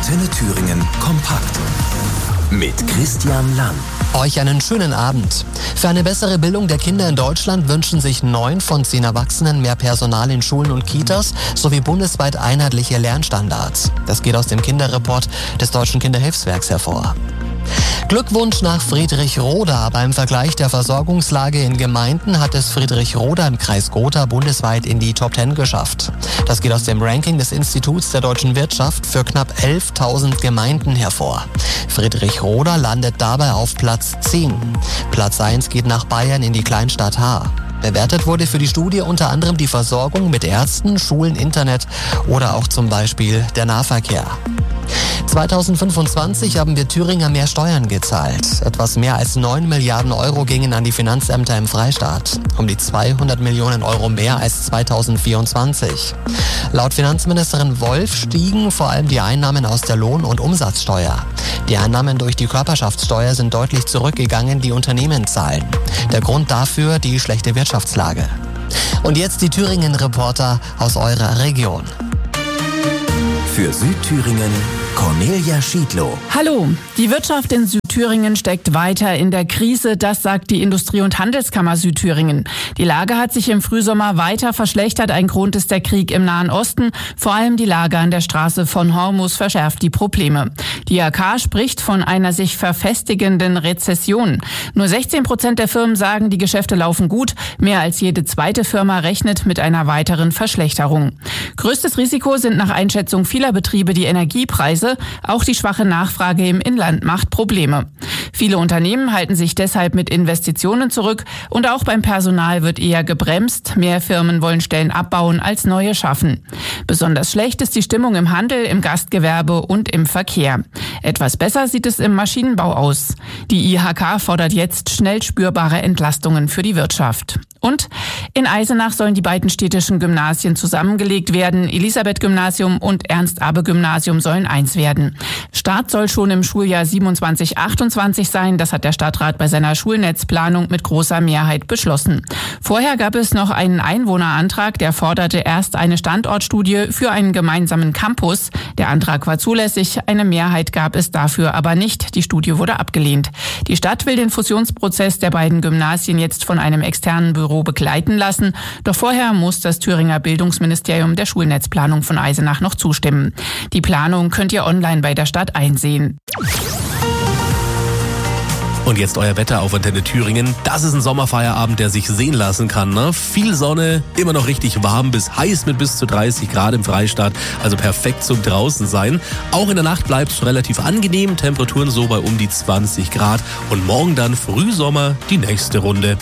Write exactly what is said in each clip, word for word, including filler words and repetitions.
Antenne Thüringen kompakt mit Christian Lang. Euch einen schönen Abend. Für eine bessere Bildung der Kinder in Deutschland wünschen sich neun von zehn Erwachsenen mehr Personal in Schulen und Kitas sowie bundesweit einheitliche Lernstandards. Das geht aus dem Kinderreport des Deutschen Kinderhilfswerks hervor. Glückwunsch nach Friedrichroda. Beim Vergleich der Versorgungslage in Gemeinden hat es Friedrichroda im Kreis Gotha bundesweit in die Top zehn geschafft. Das geht aus dem Ranking des Instituts der deutschen Wirtschaft für knapp elftausend Gemeinden hervor. Friedrichroda landet dabei auf Platz zehn. Platz eins geht nach Bayern in die Kleinstadt Haar. Bewertet wurde für die Studie unter anderem die Versorgung mit Ärzten, Schulen, Internet oder auch zum Beispiel der Nahverkehr. zweitausendfünfundzwanzig haben wir Thüringer mehr Steuern gezahlt. Etwas mehr als neun Milliarden Euro gingen an die Finanzämter im Freistaat. Um die zweihundert Millionen Euro mehr als zweitausendvierundzwanzig. Laut Finanzministerin Wolf stiegen vor allem die Einnahmen aus der Lohn- und Umsatzsteuer. Die Einnahmen durch die Körperschaftssteuer sind deutlich zurückgegangen, die Unternehmen zahlen. Der Grund dafür die schlechte Wirtschaftslage. Und jetzt die Thüringen-Reporter aus eurer Region. Für Südthüringen Cornelia Schiedlow. Hallo, die Wirtschaft in Südthüringen steckt weiter in der Krise, das sagt die Industrie- und Handelskammer Südthüringen. Die Lage hat sich im Frühsommer weiter verschlechtert. Ein Grund ist der Krieg im Nahen Osten. Vor allem die Lage an der Straße von Hormuz verschärft die Probleme. Die I H K spricht von einer sich verfestigenden Rezession. Nur sechzehn Prozent der Firmen sagen, die Geschäfte laufen gut. Mehr als jede zweite Firma rechnet mit einer weiteren Verschlechterung. Größtes Risiko sind nach Einschätzung vieler Betriebe die Energiepreise. Auch die schwache Nachfrage im Inland macht Probleme. Viele Unternehmen halten sich deshalb mit Investitionen zurück und auch beim Personal wird eher gebremst. Mehr Firmen wollen Stellen abbauen als neue schaffen. Besonders schlecht ist die Stimmung im Handel, im Gastgewerbe und im Verkehr. Etwas besser sieht es im Maschinenbau aus. Die I H K fordert jetzt schnell spürbare Entlastungen für die Wirtschaft. Und in Eisenach sollen die beiden städtischen Gymnasien zusammengelegt werden. Elisabeth-Gymnasium und Ernst-Abbe-Gymnasium sollen eins werden. Start soll schon im Schuljahr siebenundzwanzig achtundzwanzig sein. Das hat der Stadtrat bei seiner Schulnetzplanung mit großer Mehrheit beschlossen. Vorher gab es noch einen Einwohnerantrag, der forderte erst eine Standortstudie für einen gemeinsamen Campus. Der Antrag war zulässig, eine Mehrheit gab es dafür aber nicht. Die Studie wurde abgelehnt. Die Stadt will den Fusionsprozess der beiden Gymnasien jetzt von einem externen Büro begleiten lassen. Doch vorher muss das Thüringer Bildungsministerium der Schulnetzplanung von Eisenach noch zustimmen. Die Planung könnt ihr online bei der Stadt einsehen. Und jetzt euer Wetter auf Antenne Thüringen. Das ist ein Sommerfeierabend, der sich sehen lassen kann. Ne? Viel Sonne, immer noch richtig warm bis heiß mit bis zu dreißig Grad im Freistaat. Also perfekt zum draußen sein. Auch in der Nacht bleibt es relativ angenehm. Temperaturen so bei um die zwanzig Grad. Und morgen dann Frühsommer die nächste Runde.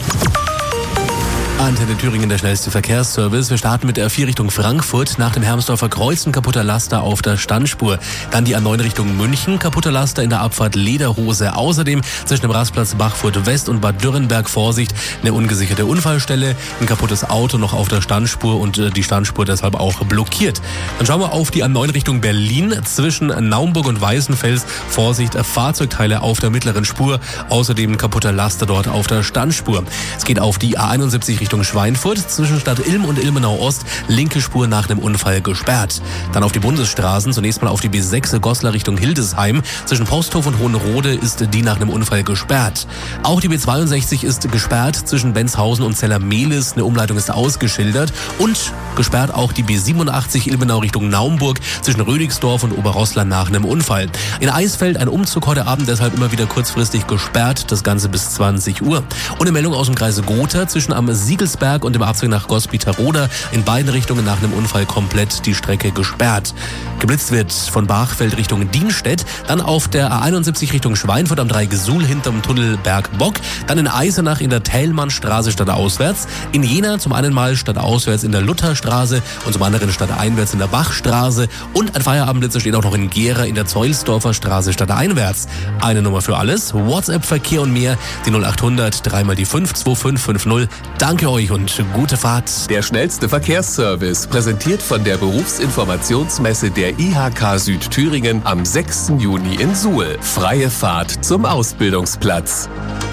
Antenne Thüringen, der schnellste Verkehrsservice. Wir starten mit der A vier Richtung Frankfurt. Nach dem Hermsdorfer Kreuz ein kaputter Laster auf der Standspur. Dann die A neun Richtung München, kaputter Laster in der Abfahrt Lederhose. Außerdem zwischen dem Rastplatz Bachfurt West und Bad Dürrenberg Vorsicht, eine ungesicherte Unfallstelle, ein kaputtes Auto noch auf der Standspur und äh, die Standspur deshalb auch blockiert. Dann schauen wir auf die A neun Richtung Berlin. Zwischen Naumburg und Weißenfels Vorsicht, Fahrzeugteile auf der mittleren Spur. Außerdem ein kaputter Laster dort auf der Standspur. Es geht auf die A einundsiebzig Richtung Schweinfurt, zwischen Stadt Ilm und Ilmenau Ost, linke Spur nach einem Unfall gesperrt. Dann auf die Bundesstraßen, zunächst mal auf die B sechs Goslar Richtung Hildesheim. Zwischen Posthof und Hohenrode ist die nach einem Unfall gesperrt. Auch die B zweiundsechzig ist gesperrt zwischen Benzhausen und Zellermehlis. Eine Umleitung ist ausgeschildert. Und gesperrt auch die B siebenundachtzig Ilmenau Richtung Naumburg zwischen Rödigsdorf und Oberrossland nach einem Unfall. In Eisfeld ein Umzug heute Abend, deshalb immer wieder kurzfristig gesperrt. Das Ganze bis zwanzig Uhr. Und eine Meldung aus dem Kreise Gotha zwischen am Siegelsberg und dem Abzug nach Gospitaroda. In beiden Richtungen nach einem Unfall komplett die Strecke gesperrt. Geblitzt wird von Bachfeld Richtung Dienstedt, dann auf der A einundsiebzig Richtung Schweinfurt am Dreigesuhl hinterm Tunnel Bergbock, dann in Eisenach in der Thälmannstraße stadtauswärts, in Jena zum einen mal stadtauswärts in der Lutherstraße und zum anderen stadteinwärts in der Bachstraße und ein Feierabendblitzer steht auch noch in Gera in der Zeulsdorfer Straße stadteinwärts. Eine Nummer für alles, WhatsApp-Verkehr und mehr, die null achthundert, dreimal die fünf, zwei fünf fünf null. Danke euch und gute Fahrt. Der schnellste Verkehrsservice, präsentiert von der Berufsinformationsmesse der I H K Südthüringen am sechsten Juni in Suhl. Freie Fahrt zum Ausbildungsplatz.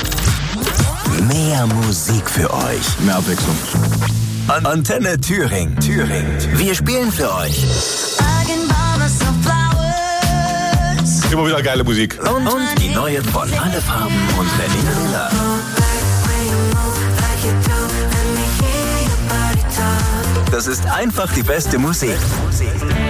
Mehr Musik für euch. Mehr Abwechslung. An- Antenne Thüringen. Thüringen. Wir spielen für euch. I can buy myself flowers. immer wieder geile Musik. Und, und die neuen von Alle Farben und Berliner Villa. Das ist einfach die beste Musik.